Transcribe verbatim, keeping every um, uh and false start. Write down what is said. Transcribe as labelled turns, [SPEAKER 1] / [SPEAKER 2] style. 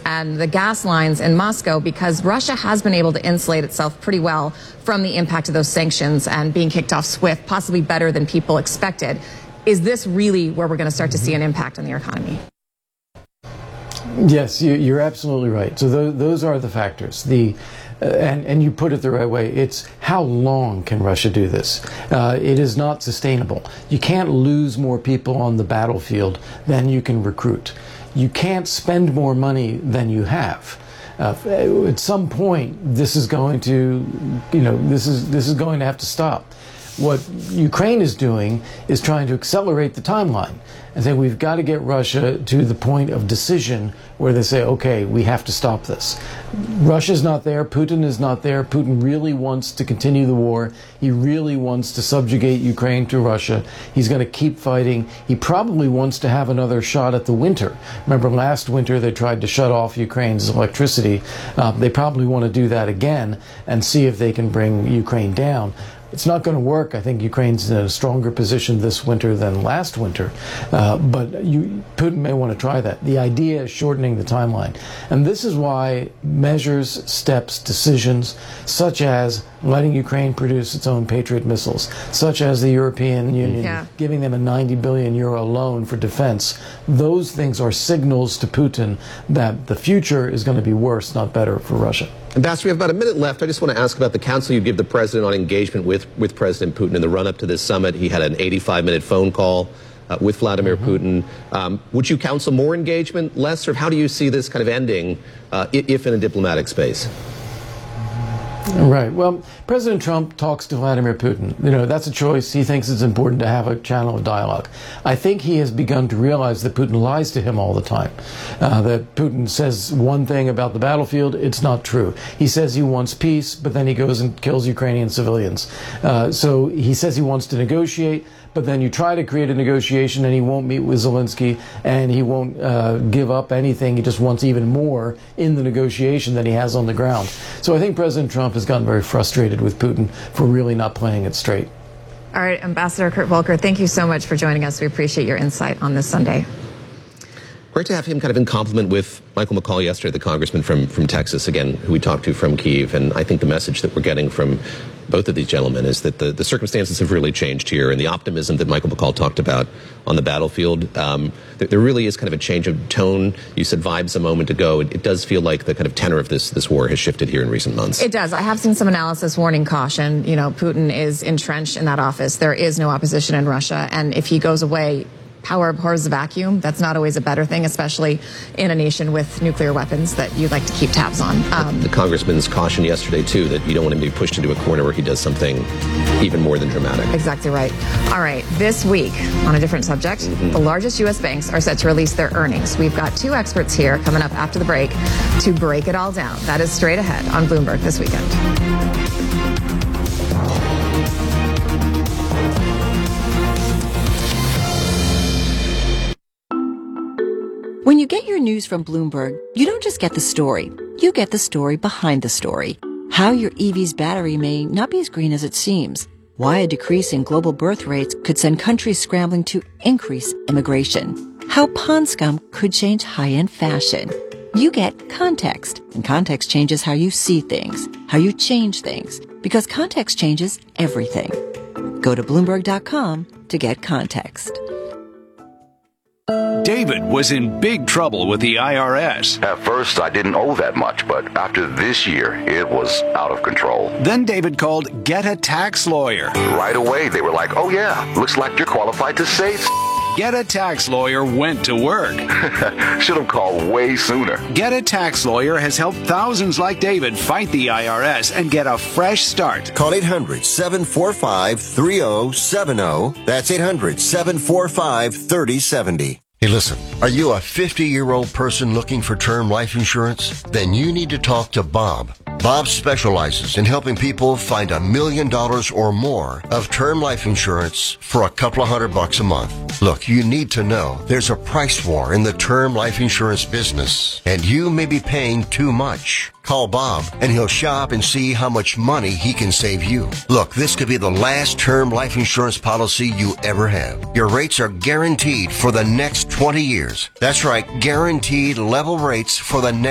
[SPEAKER 1] and the gas lines in Moscow because Russia has been able to insulate itself pretty well from the impact of those sanctions and being kicked off SWIFT, possibly better than people expected. Is this really where we're going to start to see an impact on the economy?
[SPEAKER 2] Yes, you, you're absolutely right. So those, those are the factors. The uh, and, and you put it the right way. It's how long can Russia do this? Uh, it is not sustainable. You can't lose more people on the battlefield than you can recruit. You can't spend more money than you have. Uh, at some point, this is going to, you know, this is this is going to have to stop. What Ukraine is doing is trying to accelerate the timeline and say we've got to get Russia to the point of decision where they say, okay, we have to stop this. Russia's not there. Putin is not there. Putin really wants to continue the war. He really wants to subjugate Ukraine to Russia. He's going to keep fighting. He probably wants to have another shot at the winter. Remember last winter they tried to shut off Ukraine's electricity. Uh, they probably want to do that again and see if they can bring Ukraine down. It's not going to work. I think Ukraine's in a stronger position this winter than last winter. Uh, but you, Putin may want to try that. The idea is shortening the timeline. And this is why measures, steps, decisions, such as letting Ukraine produce its own Patriot missiles, such as the European Union yeah. giving them a ninety billion euro loan for defense, those things are signals to Putin that the future is going to be worse, not better for Russia.
[SPEAKER 3] Ambassador, we have about a minute left. I just want to ask about the counsel you give the president on engagement with, with President Putin in the run-up to this summit. He had an eighty-five minute phone call uh, with Vladimir mm-hmm. Putin. Um, would you counsel more engagement, less, or how do you see this kind of ending, uh, if in a diplomatic space?
[SPEAKER 2] Right. Well, President Trump talks to Vladimir Putin. You know, that's a choice. He thinks it's important to have a channel of dialogue. I think he has begun to realize that Putin lies to him all the time. Uh, that Putin says one thing about the battlefield, it's not true. He says he wants peace, but then he goes and kills Ukrainian civilians. Uh, so he says he wants to negotiate, but then you try to create a negotiation and he won't meet with Zelensky and he won't uh, give up anything. He just wants even more in the negotiation than he has on the ground. So I think President Trump has gotten very frustrated with Putin for really not playing it straight.
[SPEAKER 1] All right, Ambassador Kurt Volker, thank you so much for joining us. We appreciate your insight on this Sunday.
[SPEAKER 3] Great to have him kind of in compliment with Michael McCaul yesterday, the congressman from, from Texas, again, who we talked to from Kyiv. And I think the message that we're getting from both of these gentlemen is that the, the circumstances have really changed here. And the optimism that Michael McCaul talked about on the battlefield, um, there, there really is kind of a change of tone. You said vibes a moment ago. It, it does feel like the kind of tenor of this, this war has shifted here in recent months.
[SPEAKER 1] It does. I have seen some analysis warning caution. You know, Putin is entrenched in that office. There is no opposition in Russia. And if he goes away, power abhors the vacuum. That's not always a better thing, especially in a nation with nuclear weapons that you'd like to keep tabs on.
[SPEAKER 3] Um, the congressman's caution yesterday, too, that you don't want him to be pushed into a corner where he does something even more than dramatic.
[SPEAKER 1] Exactly right. All right. This week, on a different subject, mm-hmm. the largest U S banks are set to release their earnings. We've got two experts here coming up after the break to break it all down. That is straight ahead on Bloomberg this weekend.
[SPEAKER 4] When you get your news from Bloomberg, you don't just get the story. You get the story behind the story. How your E V's battery may not be as green as it seems. Why a decrease in global birth rates could send countries scrambling to increase immigration. How pond scum could change high-end fashion. You get context, and context changes how you see things, how you change things, because context changes everything. Go to Bloomberg dot com to get context.
[SPEAKER 5] David was in big trouble with the I R S.
[SPEAKER 6] At first, I didn't owe that much, but after this year, it was out of control.
[SPEAKER 5] Then David called Get a Tax Lawyer.
[SPEAKER 6] Right away, they were like, oh yeah, looks like you're qualified to say
[SPEAKER 5] Get a Tax Lawyer went to work.
[SPEAKER 6] Should have called way sooner.
[SPEAKER 5] Get a Tax Lawyer has helped thousands like David fight the I R S and get a fresh start.
[SPEAKER 7] Call eight hundred, seven four five, three oh seven oh. That's eight hundred, seven four five, three oh seven oh. Hey, listen, are you a fifty-year-old person looking for term life insurance? Then you need to talk to Bob. Bob specializes in helping people find a million dollars or more of term life insurance for a couple of hundred bucks a month. Look, you need to know there's a price war in the term life insurance business, and you may be paying too much. Call Bob, and he'll shop and see how much money he can save you. Look, this could be the last term life insurance policy you ever have. Your rates are guaranteed for the next twenty years. That's right, guaranteed level rates for the next